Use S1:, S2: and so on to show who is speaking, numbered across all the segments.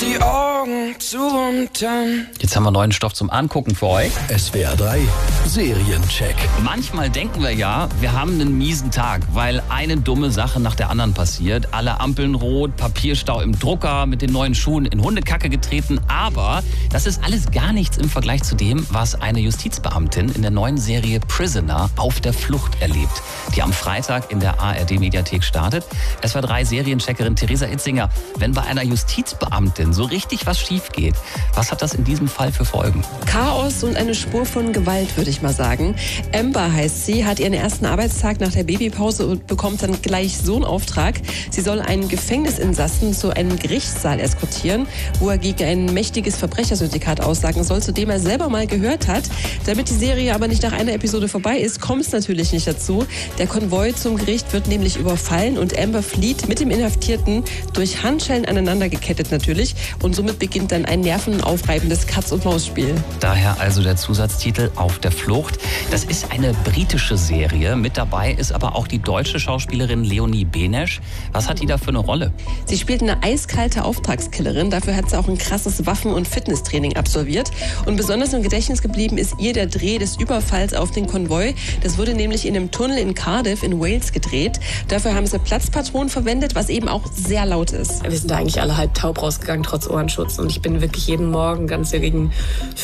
S1: die Augen zu und dann.
S2: Jetzt haben wir neuen Stoff zum Angucken für euch.
S3: SWR 3 Seriencheck.
S2: Manchmal denken wir ja, wir haben einen miesen Tag, weil eine dumme Sache nach der anderen passiert. Alle Ampeln rot, Papierstau im Drucker, mit den neuen Schuhen in Hundekacke getreten. Aber das ist alles gar nichts im Vergleich zu dem, was eine Justizbeamtin in der neuen Serie Prisoner auf der Flucht erlebt, die am Freitag in der ARD-Mediathek startet. SWR 3 Seriencheckerin Theresa Itzinger, wenn bei einer Justizbeamtin so richtig was schief geht, was hat das in diesem Fall für Folgen?
S4: Chaos und eine Spur von Gewalt, würde ich mal sagen. Amber heißt sie, hat ihren ersten Arbeitstag nach der Babypause und bekommt dann gleich so einen Auftrag. Sie soll einen Gefängnisinsassen zu einem Gerichtssaal eskortieren, wo er gegen ein mächtiges Verbrechersyndikat aussagen soll, zu dem er selber mal gehört hat. Damit die Serie aber nicht nach einer Episode vorbei ist, kommt es natürlich nicht dazu. Der Konvoi zum Gericht wird nämlich überfallen und Amber flieht mit dem Inhaftierten durch Handschellen aneinander gekettet natürlich. Und somit beginnt dann ein nervenaufreibendes Katz-und-Maus-Spiel.
S2: Daher also der Zusatztitel Auf der Flucht. Das ist eine britische Serie. Mit dabei ist aber auch die deutsche Schauspielerin Leonie Benesch. Was hat die da für eine Rolle?
S4: Sie spielt eine eiskalte Auftragskillerin. Dafür hat sie auch ein krasses Waffen- und Fitnesstraining absolviert. Und besonders im Gedächtnis geblieben ist ihr der Dreh des Überfalls auf den Konvoi. Das wurde nämlich in einem Tunnel in Cardiff in Wales gedreht. Dafür haben sie Platzpatronen verwendet, was eben auch sehr laut ist.
S5: Wir sind da eigentlich alle halb taub rausgegangen, trotz Ohrenschutz. Und ich bin wirklich jeden Morgen ganz gegen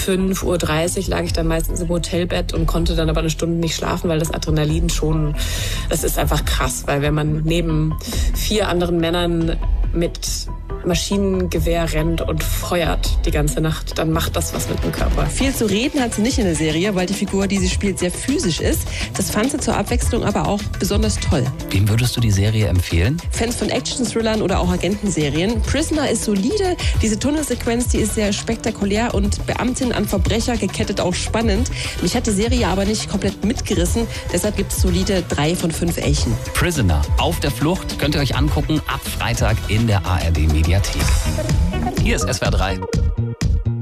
S5: 5:30 Uhr lag ich dann meistens im Hotelbett und konnte dann aber eine Stunde nicht schlafen, weil das Adrenalin schon, das ist einfach krass. Weil wenn man neben 4 anderen Männern mit Maschinengewehr rennt und feuert die ganze Nacht, dann macht das was mit dem Körper.
S4: Viel zu reden hat sie nicht in der Serie, weil die Figur, die sie spielt, sehr physisch ist. Das fand sie zur Abwechslung aber auch besonders toll.
S2: Wem würdest du die Serie empfehlen?
S4: Fans von Action-Thrillern oder auch Agentenserien. Prisoner ist solide, diese Tunnelsequenz, die ist sehr spektakulär und Beamtin an Verbrecher gekettet auch spannend. Mich hat die Serie aber nicht komplett mitgerissen, deshalb gibt es solide 3 von 5 Elchen.
S2: Prisoner auf der Flucht könnt ihr euch angucken ab Freitag in der ARD-Mediathek. Hier ist SWR 3.